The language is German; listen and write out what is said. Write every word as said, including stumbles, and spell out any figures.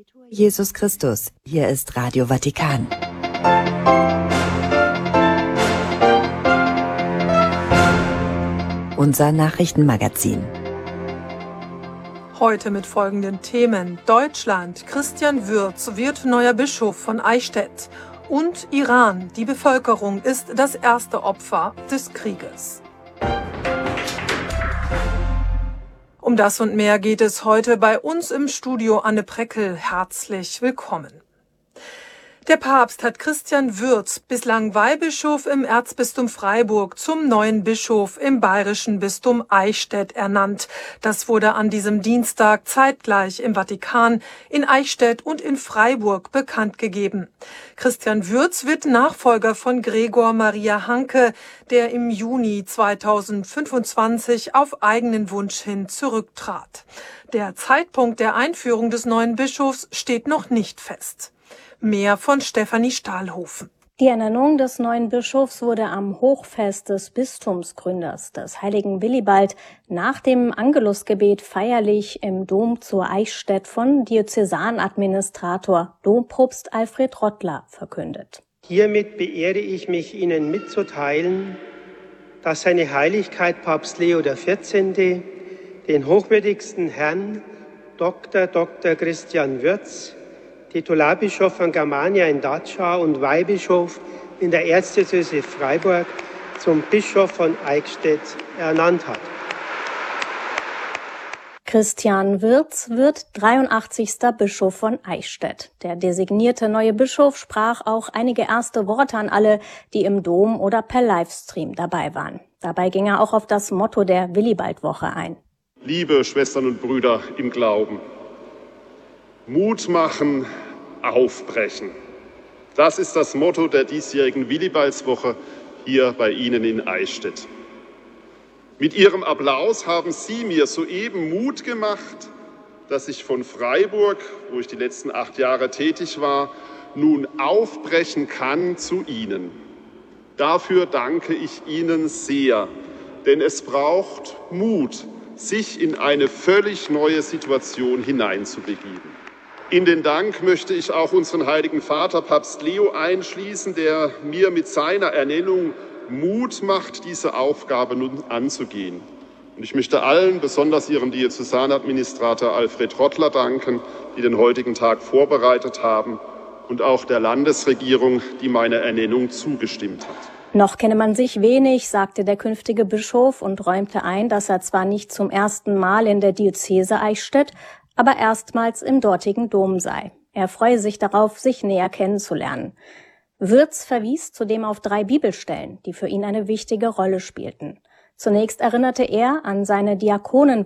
Laudetur Jesus Christus, hier ist Radio Vatikan. Unser Nachrichtenmagazin. Heute mit folgenden Themen: Deutschland, Christian Würz wird neuer Bischof von Eichstätt. Und Iran, die Bevölkerung ist das erste Opfer des Krieges. Um das und mehr geht es heute bei uns im Studio. Anne Preckel, herzlich willkommen. Der Papst hat Christian Würz, bislang Weihbischof im Erzbistum Freiburg, zum neuen Bischof im bayerischen Bistum Eichstätt ernannt. Das wurde an diesem Dienstag zeitgleich im Vatikan, in Eichstätt und in Freiburg bekannt gegeben. Christian Würz wird Nachfolger von Gregor Maria Hanke, der im Juni zweitausendfünfundzwanzig auf eigenen Wunsch hin zurücktrat. Der Zeitpunkt der Einführung des neuen Bischofs steht noch nicht fest. Mehr von Stefanie Stahlhofen. Die Ernennung des neuen Bischofs wurde am Hochfest des Bistumsgründers, des heiligen Willibald, nach dem Angelusgebet feierlich im Dom zu Eichstätt von Diözesanadministrator Dompropst Alfred Rottler verkündet. Hiermit beehre ich mich, Ihnen mitzuteilen, dass seine Heiligkeit Papst Leo der vierzehnte. den hochwürdigsten Herrn Doktor Doktor Christian Würz, Titularbischof von Germania in Dachau und Weihbischof in der Erzdiözese Freiburg, zum Bischof von Eichstätt ernannt hat. Christian Würz wird dreiundachtzigster Bischof von Eichstätt. Der designierte neue Bischof sprach auch einige erste Worte an alle, die im Dom oder per Livestream dabei waren. Dabei ging er auch auf das Motto der Willibald-Woche ein. Liebe Schwestern und Brüder im Glauben, Mut machen, aufbrechen. Das ist das Motto der diesjährigen Willibaldswoche hier bei Ihnen in Eichstätt. Mit Ihrem Applaus haben Sie mir soeben Mut gemacht, dass ich von Freiburg, wo ich die letzten acht Jahre tätig war, nun aufbrechen kann zu Ihnen. Dafür danke ich Ihnen sehr, denn es braucht Mut, sich in eine völlig neue Situation hineinzubegeben. In den Dank möchte ich auch unseren Heiligen Vater Papst Leo einschließen, der mir mit seiner Ernennung Mut macht, diese Aufgabe nun anzugehen. Und ich möchte allen, besonders Ihrem Diözesanadministrator Alfred Rottler, danken, die den heutigen Tag vorbereitet haben, und auch der Landesregierung, die meiner Ernennung zugestimmt hat. Noch kenne man sich wenig, sagte der künftige Bischof und räumte ein, dass er zwar nicht zum ersten Mal in der Diözese Eichstätt, aber erstmals im dortigen Dom sei. Er freue sich darauf, sich näher kennenzulernen. Würz verwies zudem auf drei Bibelstellen, die für ihn eine wichtige Rolle spielten. Zunächst erinnerte er an seine Diakonen